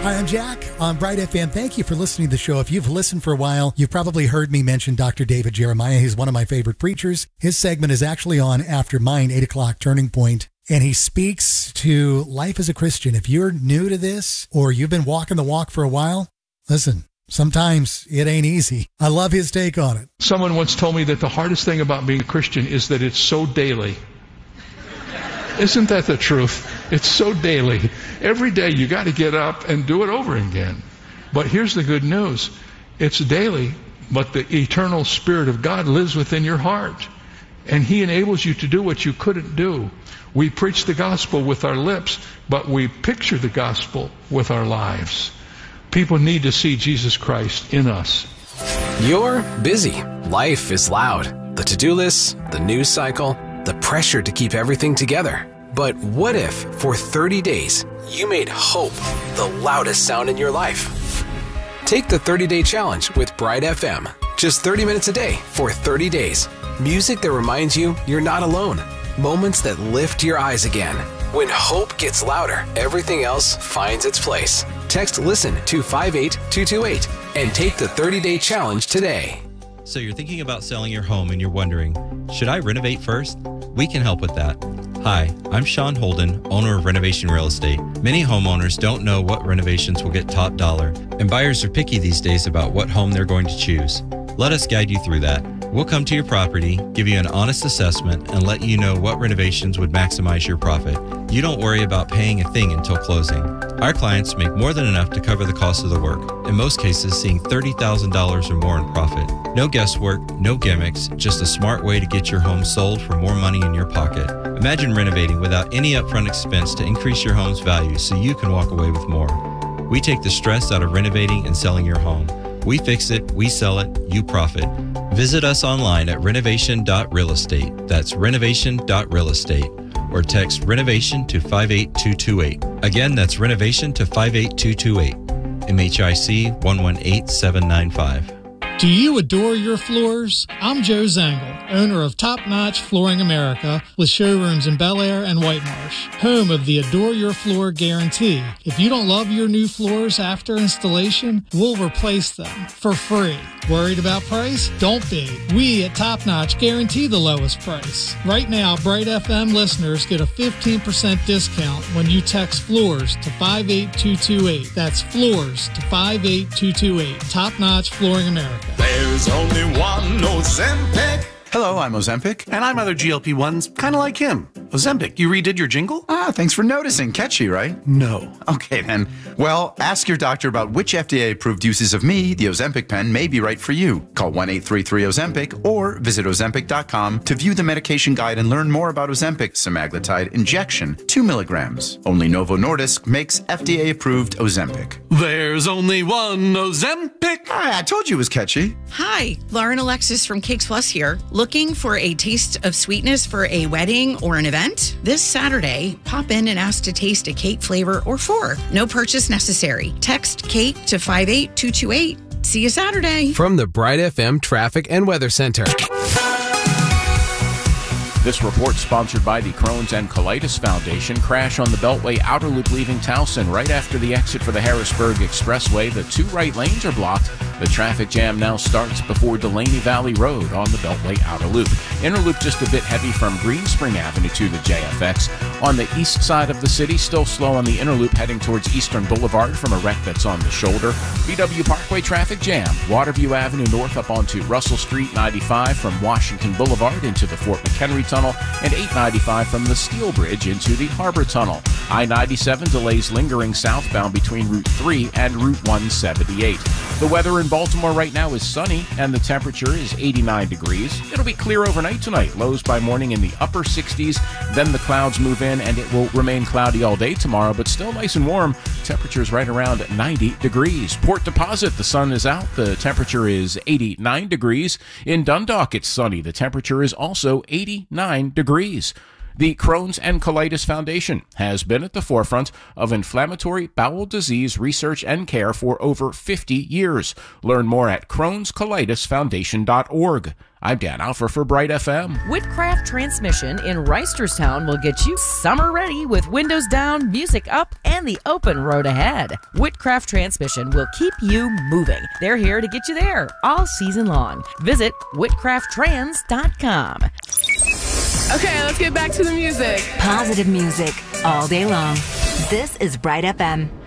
Hi, I'm Jack on Bright FM. Thank you for listening to the show. If you've listened for a while, you've probably heard me mention Dr. David Jeremiah. He's one of my favorite preachers. His segment is actually on after mine, 8 o'clock Turning Point. And he speaks to life as a Christian. If you're new to this or you've been walking the walk for a while, listen, sometimes it ain't easy. I love his take on it. Someone once told me that the hardest thing about being a Christian is that it's so daily. Isn't that the truth? It's so daily. Every day you got to get up and do it over again. But here's the good news. It's daily, but the eternal Spirit of God lives within your heart. And He enables you to do what you couldn't do. We preach the gospel with our lips, but we picture the gospel with our lives. People need to see Jesus Christ in us. You're busy. Life is loud. The to-do list, the news cycle, the pressure to keep everything together. But what if, for 30 days, you made hope the loudest sound in your life? Take the 30-day challenge with Bright FM. Just 30 minutes a day for 30 days. Music that reminds you you're not alone. Moments that lift your eyes again. When hope gets louder, everything else finds its place. Text LISTEN to 58228 and take the 30-day challenge today. So you're thinking about selling your home and you're wondering, should I renovate first? We can help with that. Hi, I'm Sean Holden, owner of Renovation Real Estate. Many homeowners don't know what renovations will get top dollar, and buyers are picky these days about what home they're going to choose. Let us guide you through that. We'll come to your property, give you an honest assessment, and let you know what renovations would maximize your profit. You don't worry about paying a thing until closing. Our clients make more than enough to cover the cost of the work, in most cases seeing $30,000 or more in profit. No guesswork, no gimmicks, just a smart way to get your home sold for more money in your pocket. Imagine renovating without any upfront expense to increase your home's value so you can walk away with more. We take the stress out of renovating and selling your home. We fix it, we sell it, you profit. Visit us online at renovation.realestate. That's renovation.realestate. Or text renovation to 58228. Again, that's renovation to 58228. MHIC 118795. Do you adore your floors? I'm Joe Zangle, owner of Top Notch Flooring America with showrooms in Bel Air and White Marsh, home of the Adore Your Floor Guarantee. If you don't love your new floors after installation, we'll replace them for free. Worried about price? Don't be. We at Top Notch guarantee the lowest price. Right now, Bright FM listeners get a 15% discount when you text floors to 58228. That's floors to 58228. Top Notch Flooring America. There's only one Ozempic. Hello, I'm Ozempic. And I'm other GLP-1s, kind of like him. Ozempic, you redid your jingle? Thanks for noticing. Catchy, right? No. Okay, then. Well, ask your doctor about which FDA-approved uses of me, the Ozempic pen, may be right for you. Call 1-833-OZEMPIC or visit Ozempic.com to view the medication guide and learn more about Ozempic semaglutide injection, 2 milligrams. Only Novo Nordisk makes FDA-approved Ozempic. There's only one Ozempic. I told you it was catchy. Hi, Lauren Alexis from Cakes Plus here. Looking for a taste of sweetness for a wedding or an event? This Saturday, pop in and ask to taste a cake flavor or 4. No purchase necessary. Text cake to 58228. See you Saturday. From the Bright FM Traffic and Weather Center. This report sponsored by the Crohn's and Colitis Foundation. Crash on the Beltway outer loop leaving Towson right after the exit for the Harrisburg Expressway. The 2 right lanes are blocked. The traffic jam now starts before Delaney Valley Road on the Beltway outer loop. Inner loop just a bit heavy from Green Spring Avenue to the JFX. On the east side of the city, still slow on the inner loop heading towards Eastern Boulevard from a wreck that's on the shoulder. BW Parkway traffic jam. Waterview Avenue north up onto Russell Street 95 from Washington Boulevard into the Fort McHenry Tunnel, and 895 from the Steel Bridge into the Harbor Tunnel. I-97 delays lingering southbound between Route 3 and Route 178. The weather in Baltimore right now is sunny, and the temperature is 89 degrees. It'll be clear overnight tonight, lows by morning in the upper 60s. Then the clouds move in, and it will remain cloudy all day tomorrow, but still nice and warm. Temperatures right around 90 degrees. Port Deposit, the sun is out. The temperature is 89 degrees. In Dundalk, it's sunny. The temperature is also 89 degrees. The Crohn's and Colitis Foundation has been at the forefront of inflammatory bowel disease research and care for over 50 years. Learn more at Crohn'sColitisFoundation.org. I'm Dan Alfer for Bright FM. Whitcraft Transmission in Reisterstown will get you summer ready with windows down, music up, and the open road ahead. Whitcraft Transmission will keep you moving. They're here to get you there all season long. Visit whitcrafttrans.com. Okay, let's get back to the music. Positive music all day long. This is Bright FM.